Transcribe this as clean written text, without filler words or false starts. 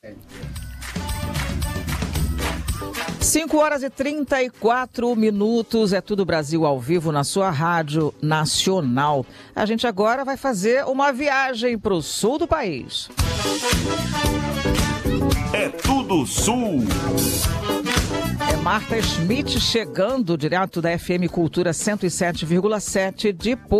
5h34, é Tudo Brasil ao vivo na sua Rádio Nacional. A gente agora vai fazer uma viagem para o sul do país. É Tudo Sul. É Marta Schmidt chegando direto da FM Cultura 107,7 de